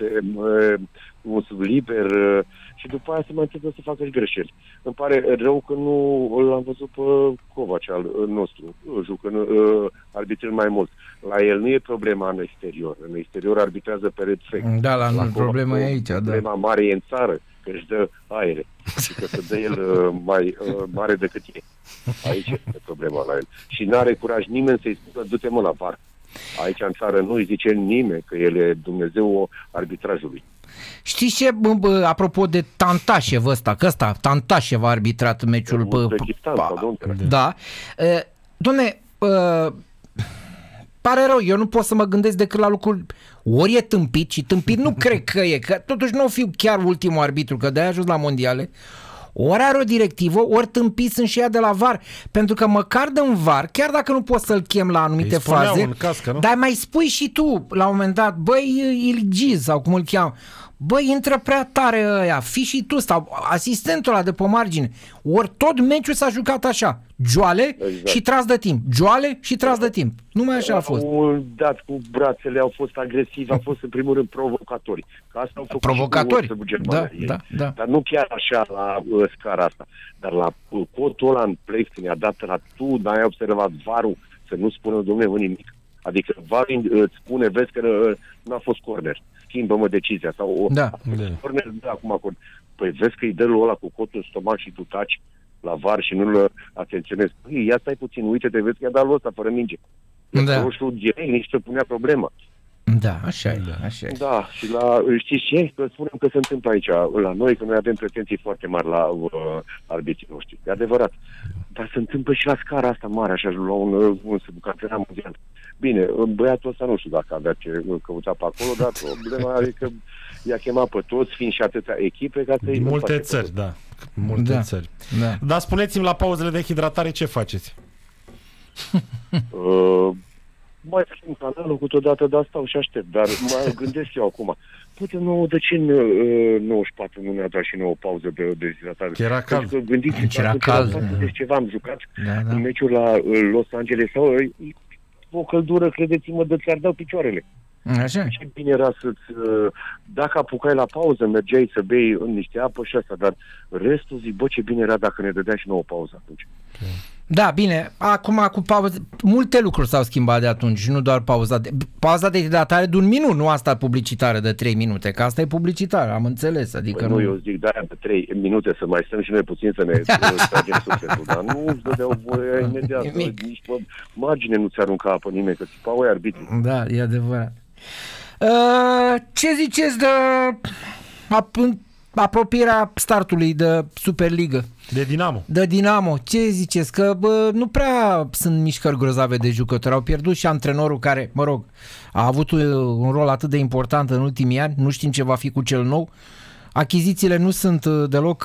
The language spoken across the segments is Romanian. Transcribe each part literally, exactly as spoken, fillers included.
un liber și după aia se mai întâmplă să facă și greșeli. Îmi pare rău că nu l-am văzut pe Covaci al nostru, jucând arbitrând mai mult. La el nu e problema în exterior. În exterior arbitrează perfect. Da, la, la problema Covaci, e aici, da. Problema mare e în țară, că își dă aere și că se dă el mai mare decât e. Aici este problema la el. Și n-are curaj nimeni să-i spună, du-te mă la V A R. Aici în țară nu îi zice nimeni că el e Dumnezeu arbitrajului. Știți ce, bă, bă, apropo de Tantașev ăsta, că ăsta, Tantașev a arbitrat meciul... Bă, da. Doamne, pare rău, eu nu pot să mă gândesc decât la lucruri... Ori e tâmpit și tâmpit nu cred că e, că totuși nu o fiu chiar ultimul arbitru, că de-aia a ajuns la mondiale. Ori are o directivă, ori tâmpiți sunt și ea de la V A R. Pentru că măcar dă-n V A R, chiar dacă nu poți să-l chem la anumite faze, cască, dar mai spui și tu, la un moment dat, băi, Ilgiz, sau cum îl cheamă, băi, intră prea tare ăia, fii și tu, sau asistentul ăla de pe margine. Ori tot meciul s-a jucat așa, joale exact. Și tras de timp, joale și tras de timp. Numai așa a fost. Au dat cu brațele, au fost agresivi, au fost în primul rând provocatori. Că asta au făcut provocatori, da, da, da. Dar nu chiar așa la uh, scara asta. Dar la uh, cotul ăla în play, când i-a dat la tu, n-ai observat V A R-ul să nu spună, dom'le, nimic. Adică V A R-ul îți spune, vezi că uh, nu a fost corner. Schimbă-mă decizia. Sau o, da. a fost corner, da, acum acord. Păi vezi că îi dă lui ăla cu cotul în stomac și tu taci la V A R și nu-l atenționezi. Păi, ia stai puțin, uite-te, vezi că i-a dat lui ăsta fără minge. Da. Roșu direct, nici să punea problema. Da, așa e, da, așa e. Da, și la, știți ce? Că spunem că se întâmplă aici la noi, că noi avem pretenții foarte mari la uh, arbitrii noștri. E adevărat. Dar se întâmplă și la scara asta mare, așa, la un, un campionat mondial. Bine, băiatul ăsta nu știu dacă avea ce căuta pe acolo, dar problema e că i-a chemat pe toți, fiind și atâtea echipe, ca să-i... Multe țări, da. Multe da. țări. Da. Dar spuneți-mi, la pauzele de hidratare ce faceți? uh, mai schimb canalul câteodată, dar stau și aștept, dar mă gândesc eu acum. Poate nu, de ce în uh, nouăzeci și patru nu ne-a dat și nouă pauză de dezhidratare? Că era cald. Că gândiți-vă, era cald. Deci ceva am jucat da, da. în meciul la uh, Los Angeles sau uh, o căldură, credeți-mă, de ți-ar dau picioarele. Așa. Ce bine era să-ți... Uh, dacă apucai la pauză, mergeai să bei în niște apă și asta, dar restul zic, bă, ce bine era dacă ne dădea și nouă pauză atunci. Da, bine, acum cu pauză, multe lucruri s-au schimbat de atunci, nu doar pauza de, pauza de hidratare de un minut, nu asta publicitară de trei minute, că asta e publicitară, am înțeles, adică păi nu... nu, eu zic de-aia de trei minute să mai stăm și noi puțin să ne tragem sufletul, dar nu îți dădeau voie imediat, nici pe margine nu ți arunca pe nimeni, că țipau ei arbitrii. Da, e adevărat. Uh, ce ziceți de apropierea startului de Superligă? De Dinamo. De Dinamo. Ce ziceți? Că bă, nu prea sunt mișcări grozave de jucători. Au pierdut și antrenorul care, mă rog, a avut un rol atât de important în ultimii ani. Nu știm ce va fi cu cel nou. Achizițiile nu sunt deloc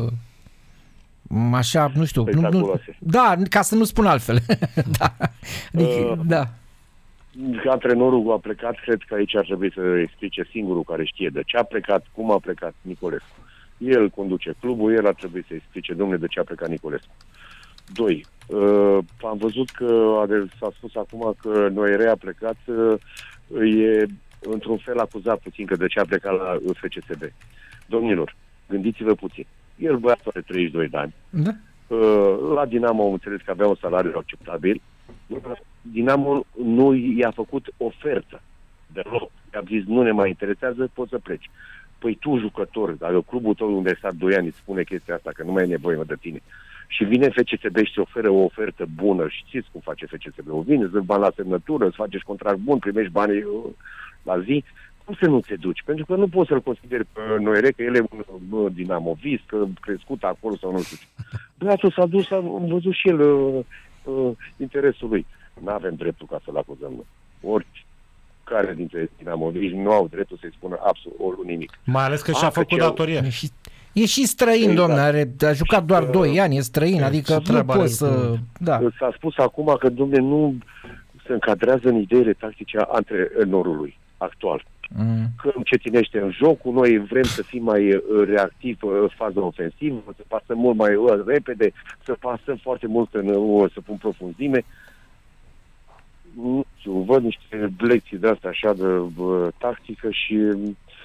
așa, nu știu. Nu, nu, da, ca să nu spun altfel. da. Adică, uh, da. Antrenorul a plecat, cred că aici ar trebui să explice singurul care știe de ce a plecat, cum a plecat Nicolescu. El conduce clubul, el ar trebui să explice, domnule, de ce a plecat Nicolescu. Doi, uh, am văzut că s-a spus acum că Noire a plecat, uh, e într-un fel acuzat puțin că de ce a plecat la F C S B. Domnilor, gândiți-vă puțin. El băiatul are treizeci și doi de ani. Da. Uh, la Dinamo am înțeles că avea un salariu acceptabil. Dinamo nu i-a făcut ofertă deloc. I-a zis, nu ne mai interesează, poți să pleci. Păi tu, jucător, dacă clubul tău unde ai stat doi ani îți spune chestia asta, că nu mai e nevoie de tine, și vine F C S B și îți oferă o ofertă bună, și știți cum face F C S B-ul, vine, îți dă bani la semnătură, îți faci contract bun, primești banii la zi, cum să nu te duci? Pentru că nu poți să-l consideri pe Noire că el e un dinamovist, că crescut acolo sau nu știu ce. Băiatul s-a dus, a văzut și el uh, uh, interesul lui. Nu avem dreptul ca să-l acuzăm noi. Orice care dintre dinamoviști nu au dreptul să-i spună absolut nimic. Mai ales că și-a făcut datoria. E și, e și străin, exact. Domnule, are, a jucat doar uh, doi ani, e străin, e, adică nu poți să... Da. S-a spus acum că, domnule, nu se încadrează în ideile tactice a antrenorului actual. Mm. Că încetinește în jocul, noi vrem să fim mai uh, reactiv în uh, fază ofensivă, să pasăm mult mai uh, repede, să pasăm foarte mult în, uh, să pun profunzime. Nu știu, văd niște lecții de astea așa de uh, tactică și